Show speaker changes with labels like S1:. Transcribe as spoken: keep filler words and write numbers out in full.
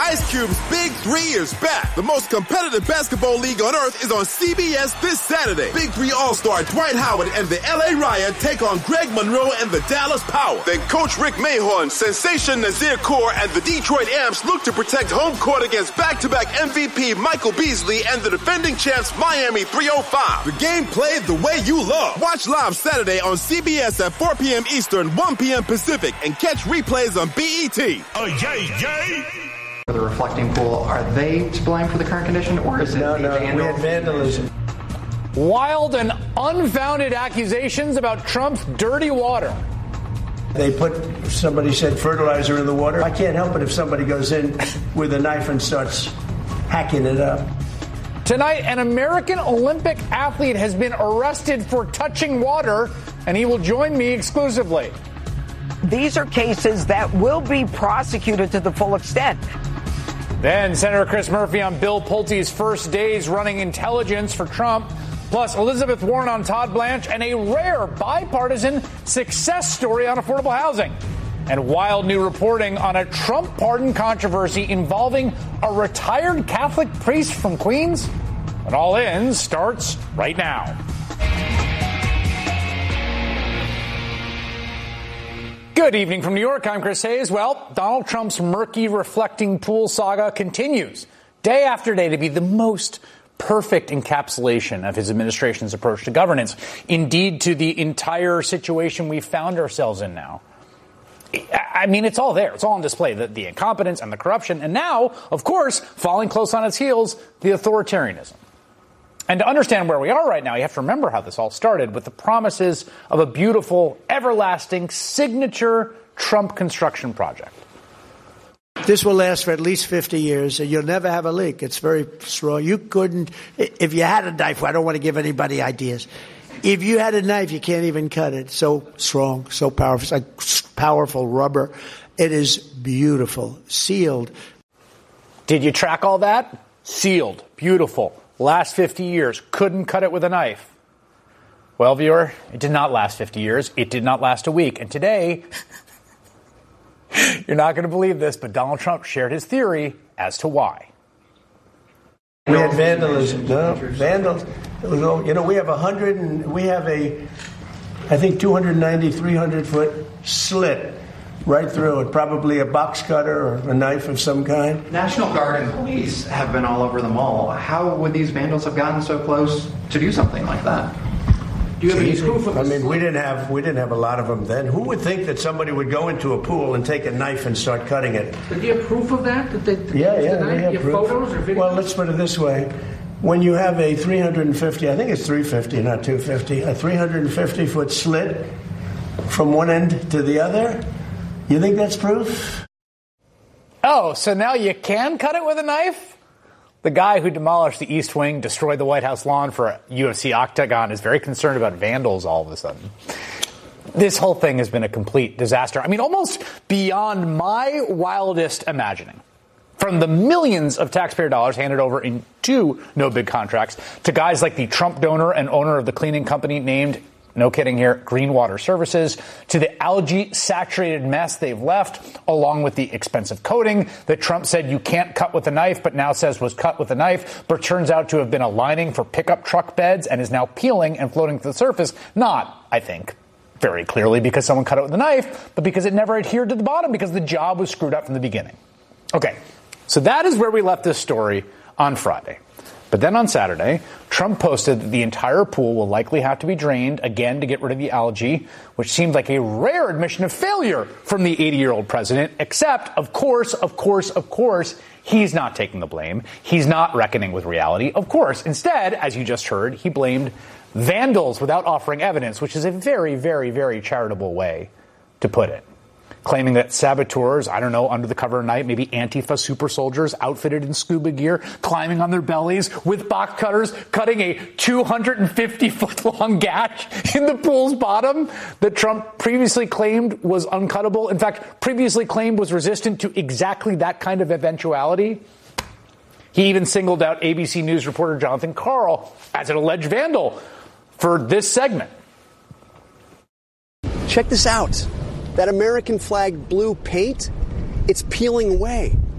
S1: Ice Cube's Big Three is back. The most competitive basketball league on earth is on C B S this Saturday. Big Three All-Star Dwight Howard and the L A Riot take on Greg Monroe and the Dallas Power. Then Coach Rick Mahorn, Sensation Nazir Kaur, and the Detroit Amps look to protect home court against back-to-back M V P Michael Beasley and the defending champs Miami three oh five. The game played the way you love. Watch live Saturday on C B S at four p.m. Eastern, one p.m. Pacific, and catch replays on B E T.
S2: Oh, yay, yay!
S3: For the reflecting pool, are they to blame for the current condition, or is it
S4: no,
S3: the
S4: no,
S3: vandal-
S4: we had vandalism?
S5: Wild and unfounded accusations about Trump's dirty water.
S4: They put, somebody said, fertilizer in the water. I can't help it if somebody goes in with a knife and starts hacking it up.
S5: Tonight, an American Olympic athlete has been arrested for touching water, and he will join me exclusively.
S6: These are cases that will be prosecuted to the full extent.
S5: Then Senator Chris Murphy on Bill Pulte's first days running intelligence for Trump, plus Elizabeth Warren on Todd Blanche, and a rare bipartisan success story on affordable housing. And wild new reporting on a Trump pardon controversy involving a retired Catholic priest from Queens. And All In starts right now. Good evening from New York. I'm Chris Hayes. Well, Donald Trump's murky reflecting pool saga continues day after day to be the most perfect encapsulation of his administration's approach to governance. Indeed, to the entire situation we found ourselves in now. I mean, it's all there. It's all on display, the, the incompetence and the corruption. And now, of course, following close on its heels, the authoritarianism. And to understand where we are right now, you have to remember how this all started with the promises of a beautiful, everlasting, signature Trump construction project.
S4: This will last for at least fifty years, and you'll never have a leak. It's very strong. You couldn't, if you had a knife, I don't want to give anybody ideas. If you had a knife, you can't even cut it. So strong, so powerful. It's like powerful rubber. It is beautiful, sealed.
S5: Did you track all that? Sealed, beautiful. Last fifty years, couldn't cut it with a knife. Well, viewer, it did not last fifty years. It did not last a week. And today, you're not going to believe this, but Donald Trump shared his theory as to why.
S4: We had vandalism. No, vandals. You know, we have a hundred and we have a, I think, two ninety, three hundred foot slit right through it, probably a box cutter or a knife of some kind.
S3: National Guard and police have been all over the mall. How would these vandals have gotten so close to do something like that? Do you have any proof of this?
S4: I mean, we didn't have we didn't have a lot of them then. Who would think that somebody would go into a pool and take a knife and start cutting it?
S7: Do you have proof of that? That they,
S4: yeah, yeah,
S7: the
S4: we have
S7: you
S4: proof.
S7: Photos or videos?
S4: Well, let's put it this way. When you have a three hundred fifty, I think it's three fifty, not two fifty, a three hundred fifty foot slit from one end to the other, you think that's proof?
S5: Oh, so now you can cut it with a knife? The guy who demolished the East Wing, destroyed the White House lawn for a U F C octagon, is very concerned about vandals all of a sudden. This whole thing has been a complete disaster. I mean, almost beyond my wildest imagining. From the millions of taxpayer dollars handed over in two no-bid contracts to guys like the Trump donor and owner of the cleaning company named, no kidding here, Green Water Services, to the algae-saturated mess they've left, along with the expensive coating that Trump said you can't cut with a knife, but now says was cut with a knife, but turns out to have been a lining for pickup truck beds and is now peeling and floating to the surface. Not, I think, very clearly because someone cut it with a knife, but because it never adhered to the bottom because the job was screwed up from the beginning. Okay, so that is where we left this story on Friday. But then on Saturday, Trump posted that the entire pool will likely have to be drained again to get rid of the algae, which seemed like a rare admission of failure from the eighty-year-old president, except, of course, of course, of course, he's not taking the blame. He's not reckoning with reality. Of course, instead, as you just heard, he blamed vandals without offering evidence, which is a very, very, very charitable way to put it. Claiming that saboteurs, I don't know, under the cover of night, maybe Antifa super soldiers outfitted in scuba gear, climbing on their bellies with box cutters, cutting a two hundred fifty foot long gash in the pool's bottom that Trump previously claimed was uncuttable. In fact, previously claimed was resistant to exactly that kind of eventuality. He even singled out A B C News reporter Jonathan Karl as an alleged vandal for this segment.
S8: Check this out. That American flag blue paint, it's peeling away.